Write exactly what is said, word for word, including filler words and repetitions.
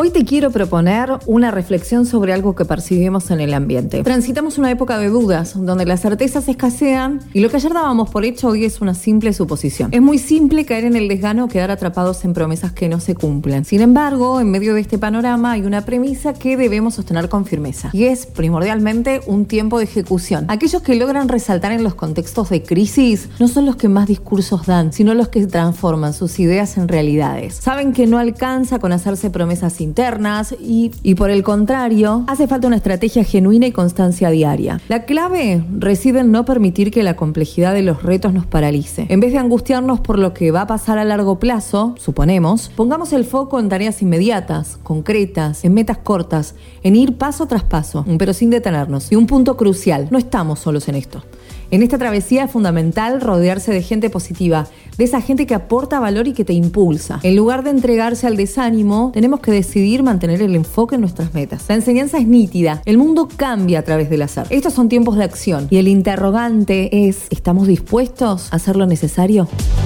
Hoy te quiero proponer una reflexión sobre algo que percibimos en el ambiente. Transitamos una época de dudas, donde las certezas escasean y lo que ayer dábamos por hecho hoy es una simple suposición. Es muy simple caer en el desgano o quedar atrapados en promesas que no se cumplen. Sin embargo, en medio de este panorama hay una premisa que debemos sostener con firmeza y es primordialmente un tiempo de ejecución. Aquellos que logran resaltar en los contextos de crisis no son los que más discursos dan, sino los que transforman sus ideas en realidades. Saben que no alcanza con hacerse promesas internas y, y por el contrario, hace falta una estrategia genuina y constancia diaria. La clave reside en no permitir que la complejidad de los retos nos paralice. En vez de angustiarnos por lo que va a pasar a largo plazo, suponemos, pongamos el foco en tareas inmediatas, concretas, en metas cortas, en ir paso tras paso, pero sin detenernos. Y un punto crucial, no estamos solos en esto. En esta travesía es fundamental rodearse de gente positiva, de esa gente que aporta valor y que te impulsa. En lugar de entregarse al desánimo, tenemos que decidir mantener el enfoque en nuestras metas. La enseñanza es nítida, el mundo cambia a través del hacer. Estos son tiempos de acción y el interrogante es, ¿estamos dispuestos a hacer lo necesario?